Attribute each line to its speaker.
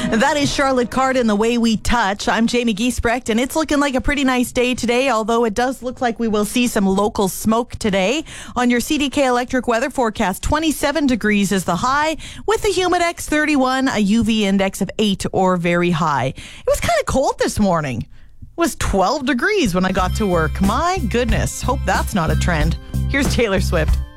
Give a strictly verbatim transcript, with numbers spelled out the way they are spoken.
Speaker 1: That is Charlotte Cardin, The Way We Touch. I'm Jamie Giesbrecht, and it's looking like a pretty nice day today, although it does look like we will see some local smoke today. On your C D K Electric weather forecast, twenty-seven degrees is the high, with the Humidex thirty-one, a U V index of eight or very high. It was kind of cold this morning. It was twelve degrees when I got to work. My goodness, hope that's not a trend. Here's Taylor Swift.